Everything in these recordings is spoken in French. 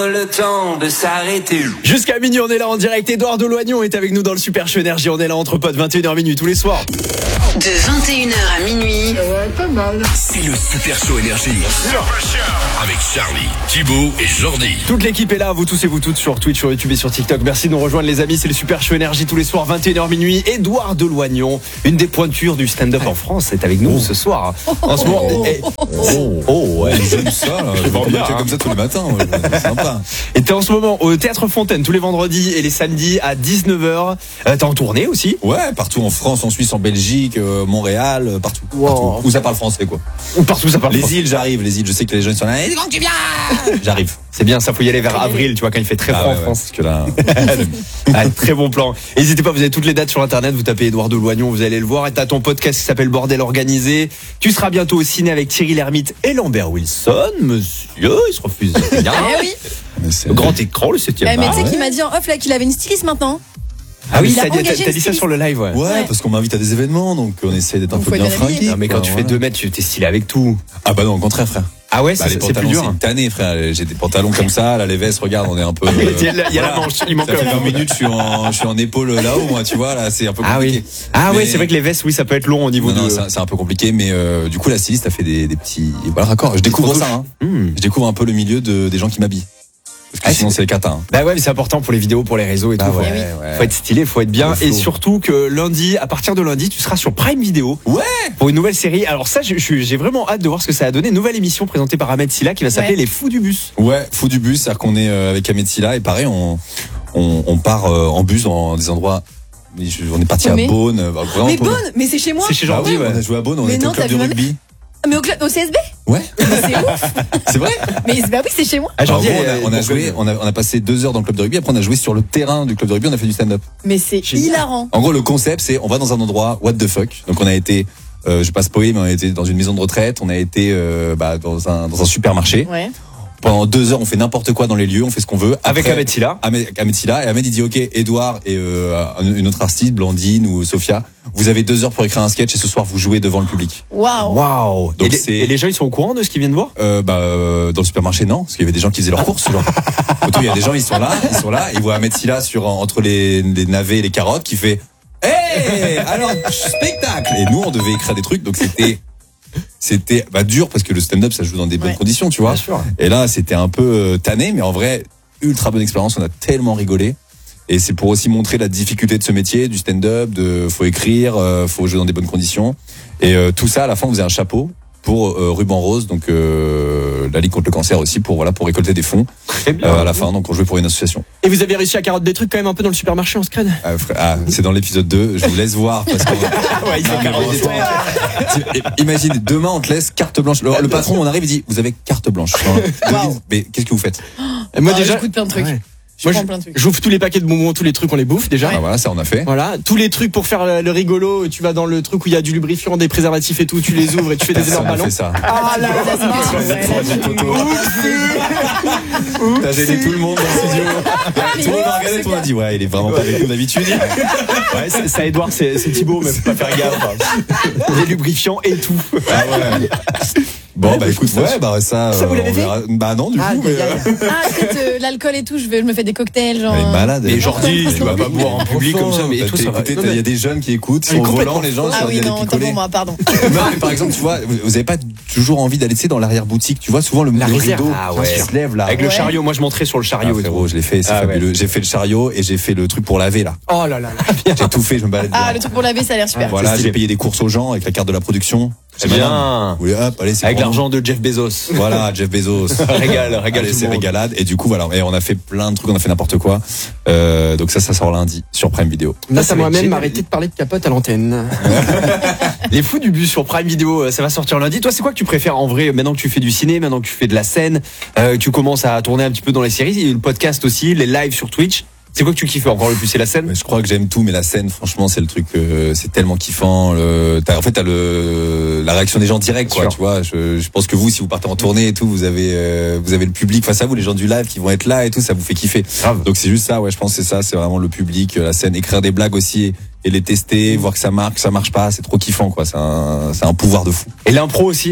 Le temps de s'arrêter. Jusqu'à minuit, on est là en direct. Édouard Deloignon est avec nous dans le Super Show Énergie. On est là entre potes, 21h minuit tous les soirs. De 21h à minuit. Pas mal. C'est le Super Show Énergie. Avec Charlie, Thibaut et Jordi. Toute l'équipe est là, vous tous et vous toutes sur Twitch, sur YouTube et sur TikTok. Merci de nous rejoindre les amis, c'est le Super Show Énergie tous les soirs, 21h minuit. Édouard Deloignon, une des pointures du stand-up en France, est avec nous ce soir. En ce moment, ouais, j'aime ça, là. Je vais pas bien comme ça tous les matins, ouais. C'est sympa. Et t'es en ce moment au Théâtre Fontaine tous les vendredis et les samedis à 19h. T'es en tournée aussi? Ouais, partout en France, en Suisse, en Belgique, Montréal, partout. Wow. Partout. Où ça parle français, quoi. Partout ça parle Les français. îles, j'arrive, les îles, je sais que les gens ils sont là. Quand tu viens? J'arrive. C'est bien, ça faut y aller vers avril, tu vois, quand il fait très froid en France. Parce que là. Très bon plan. N'hésitez pas, vous avez toutes les dates sur internet, vous tapez Édouard Deloignon, vous allez le voir. Et t'as ton podcast qui s'appelle Bordel Organisé. Tu seras bientôt au ciné avec Thierry Lhermitte et Lambert Wilson. Monsieur, il se refuse. Bien. Eh oui. Le grand écran, le 7e. Mais tu sais qu'il m'a dit en off là qu'il avait une styliste maintenant. Ah oui, Il a engagé t'as une dit ça styliste. sur le live, ouais. Ouais, parce qu'on m'invite à des événements, donc on essaie d'être un Donc peu faut bien être bien habillé. fringué. Non, mais quand tu fais 2 mètres, tu t'es stylé avec tout. Ah bah non, au contraire, frère. Ah ouais, Bah, c'est les plus pantalons, c'est dur. une tannée, frère. J'ai des pantalons comme ça, là, les vestes, regarde, on est un peu. Il y a la manche, il manque Ça fait un 20 minutes, je suis en épaule là-haut, moi, tu vois, là, c'est un peu Ah compliqué. oui. Ah Mais- ouais, c'est vrai que les vestes, oui, ça peut être long au niveau Non, de. c'est un peu compliqué, mais du coup, la styliste a fait des petits. Voilà, raccords. Je découvre ça, hein. Je découvre un peu le milieu des gens qui m'habillent. Parce que Ah, sinon, c'est le cata. Hein. Bah ouais, mais c'est important pour les vidéos, pour les réseaux et tout. ouais, Faut être stylé, faut être bien. Le flow. Et surtout que lundi, à partir de lundi, tu seras sur Prime Video. Ouais. Pour une nouvelle série. Alors ça, j'ai vraiment hâte de voir ce que ça a donné. Une nouvelle émission présentée par Ahmed Silla qui va s'appeler Ouais. Les Fous du Bus. Ouais, fou du bus, c'est-à-dire qu'on est avec Ahmed Silla et pareil, on part en bus dans des endroits. On est parti à Mais- Beaune. Vraiment, Mais bonne, mais c'est chez moi. C'est chez Ah Jordi, oui, ouais. on a joué à Beaune, on Mais était non, au club t'as de vu ma rugby. Mais au CSB. Ouais, Mais c'est ouf. c'est vrai. Mais bah oui, c'est chez moi. Ah, Alors, Jordi, on a joué, on a passé 2 heures dans le club de rugby. Après, on a joué sur le terrain du club de rugby. On a fait du stand-up. Mais c'est Génial. hilarant. En gros, le concept, c'est on va dans un endroit what the fuck. Donc, on a été, je vais pas spoiler, mais on a été dans une maison de retraite. On a été dans un supermarché. Ouais. Pendant 2 heures, on fait n'importe quoi dans les lieux. On fait ce qu'on veut. Avec Après, Ahmed Silla. Ahmed Silla. Et Ahmed, il dit, OK, Edouard et une autre artiste, Blandine ou Sophia, vous avez 2 heures pour écrire un sketch et ce soir, vous jouez devant le public. Waouh. Waouh. Donc, Et les gens, ils sont au courant de ce qu'ils viennent voir? Dans le supermarché, non, parce qu'il y avait des gens qui faisaient leurs courses. Genre. Surtout, il y a des gens, ils sont là, ils voient Ahmed Silla entre les navets et les carottes, qui fait, hey, alors, spectacle! Et nous, on devait écrire des trucs, donc c'était dur parce que le stand-up, ça joue dans des bonnes Ouais. conditions, tu vois. Bien sûr. Et là, c'était un peu tanné, mais en vrai, ultra bonne expérience. On a tellement rigolé. Et c'est pour aussi montrer la difficulté de ce métier, du stand-up, faut écrire, faut jouer dans des bonnes conditions. Et tout ça, à la fin, on faisait un chapeau pour Ruban Rose, donc la Ligue contre le cancer aussi, pour récolter des fonds Très bien. à la fin. Donc on jouait pour une association. Et vous avez réussi à carotte des trucs quand même un peu dans le supermarché en scred? C'est dans l'épisode 2. Je vous laisse voir parce que. Ouais, il Non, mais carotte des trucs. franchement, imagine, demain on te laisse carte blanche. Le patron, on arrive, il dit, vous avez carte blanche. Mais qu'est-ce que vous faites? Et moi Ah, déjà. j'écoute plein de trucs. Ouais. Je Moi, prends plein de trucs. j'ouvre tous les paquets de bonbons, tous les trucs, on les bouffe déjà. Ah, voilà, ça on a fait. Voilà, tous les trucs pour faire le rigolo, tu vas dans le truc où il y a du lubrifiant, des préservatifs et tout, tu les ouvres et tu fais des énormes On a ballons. fait ça. Ah là là, T'as gêné tout le monde dans le studio. Tout le monde a regardé, tout le monde a dit, ouais, il est vraiment pas avec nous d'habitude. Ouais, ça Edouard, c'est Thibaut, mais faut pas faire gaffe. Des lubrifiants et tout. Ah ouais. Bon, bah écoute, ouais, bah ça. Ça, vous l'avez on verra. Bah non, du coup, mais. Ah, peut-être l'alcool et tout, je me fais des cocktails, genre. Elle est malade. Mais elle. Jordi, tu vas pas boire en public comme ça, mais et tout, ça va. Il y a des jeunes qui écoutent, ils Mais sont au complètement volant, les gens, Ah il y oui, a des non, autant picolés. pour moi, pardon. Non, mais par exemple, tu vois, vous avez pas toujours envie d'aller, tu sais, dans l'arrière-boutique, tu vois, souvent le réserve. rideau Ah ouais. qui se lève là. Avec le Ouais. chariot, moi je monterais sur le Ah, chariot et frérot, tout. je l'ai fait, c'est Ah, fabuleux. ouais. J'ai fait le chariot et j'ai fait le truc pour laver là. Oh là là là. J'ai tout fait, je me balade. Ah, dedans. le truc pour laver, ça a l'air super. Voilà, c'est j'ai stylé. payé des courses aux gens avec la carte de la production. C'est bien. Oui, hop, allez, c'est Avec pour l'argent de Jeff Bezos. nous. Voilà, Jeff Bezos. Régale Allez, tout le c'est monde. régalade. Et du coup, voilà. Et on a fait plein de trucs, on a fait n'importe quoi. Donc ça sort lundi sur Prime Video. Là, ça va être moi-même génial. m'arrêter de parler de capote à l'antenne. Les Fous du Bus sur Prime Video, ça va sortir lundi. Toi, c'est quoi que tu préfères en vrai, maintenant que tu fais du ciné, maintenant que tu fais de la scène, tu commences à tourner un petit peu dans les séries, le podcast aussi, les lives sur Twitch. C'est quoi que tu kiffes encore le plus? C'est la scène? Mais je crois que j'aime tout, mais la scène, franchement, c'est le truc, c'est tellement kiffant. T'as la réaction des gens directe, quoi. Sûr. Tu vois, je pense que vous, si vous partez en tournée et tout, vous avez le public face à vous, les gens du live qui vont être là et tout, ça vous fait kiffer. Grave. Donc c'est juste ça, ouais. Je pense que c'est ça, c'est vraiment le public, la scène, écrire des blagues aussi et les tester, voir que ça marche pas, c'est trop kiffant, quoi. C'est un pouvoir de fou. Et l'impro aussi?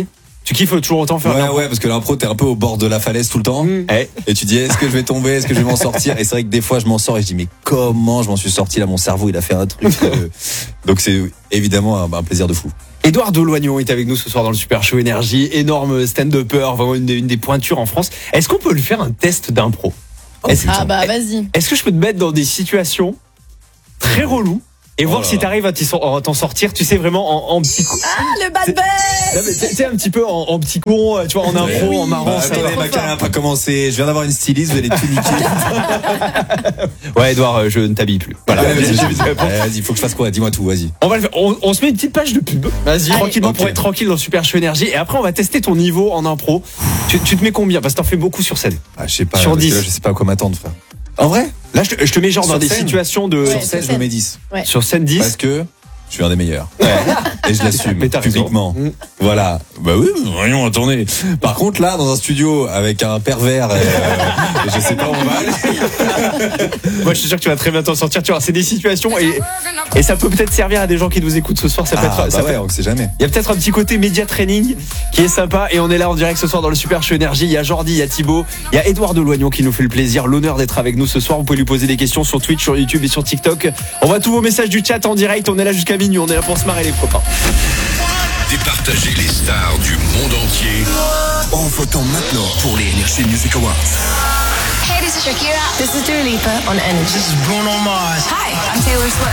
Tu kiffes toujours autant faire de l'impro? Ouais, parce que l'impro, t'es un peu au bord de la falaise tout le temps. Eh, Et tu dis, est-ce que je vais tomber? Est-ce que je vais m'en sortir? Et c'est vrai que des fois, je m'en sors et je dis, mais comment je m'en suis sorti là? Mon cerveau, il a fait un truc. Donc c'est évidemment un plaisir de fou. Édouard Deloignon est avec nous ce soir dans le Super Show Énergie, énorme stand-upper, vraiment une des pointures en France. Est-ce qu'on peut lui faire un test d'impro? Est-ce Vas-y. est-ce que je peux te mettre dans des situations très reloues et voir là si là. t'arrives à t'en sortir, tu sais, vraiment en petit coup. Ah, le bad buzz. Non, mais tu sais, un petit peu en petit con, tu vois, en impro, en marrant. Bah, ça attendez, va. ma carrière n'a pas commencé. Je viens d'avoir une styliste, vous allez tout niquer. Ouais, Édouard, je ne t'habille plus. Voilà. Allez, vas-y, faut que je fasse quoi? Dis-moi tout, vas-y. On va le faire. On se met une petite page de pub. Vas-y, tranquillement, ok. pour être tranquille dans Super Show Énergie. Et après, on va tester ton niveau en impro. Tu te mets combien? Parce que t'en fais beaucoup sur scène. Ah, je sais pas. Sur parce que 10. là, je sais pas à quoi m'attendre, frère. En vrai? Là, je te mets genre Sur dans des scène situations de. Ouais, Sur scène, je me mets 10. Ouais. Sur scène 10. Parce que je suis un des meilleurs. Et je l'assume Mais t'as raison. publiquement. Voilà. Bah oui, voyons, attendez. Par contre, là, dans un studio avec un pervers, je sais pas où on va aller. Moi, je suis sûr que tu vas très bien t'en sortir. Tu vois, c'est des situations et ça peut peut-être servir à des gens qui nous écoutent ce soir. Ça peut être. Ah, ça bah peut- ouais, on sait jamais. Il y a peut-être un petit côté média training qui est sympa et on est là en direct ce soir dans le Super Show Énergie. Il y a Jordi, il y a Thibaut, il y a Édouard Deloignon qui nous fait le plaisir, l'honneur d'être avec nous ce soir. Vous pouvez lui poser des questions sur Twitch, sur YouTube et sur TikTok. On voit tous vos messages du chat en direct. On est là jusqu'à minuit. On est là pour se marrer les copains. Départager les stars du monde entier en votant maintenant pour les Energy Music Awards. Hey, this is Shakira. This is Dua Lipa on Energy. This is Bruno Mars. Hi, I'm Taylor Swift.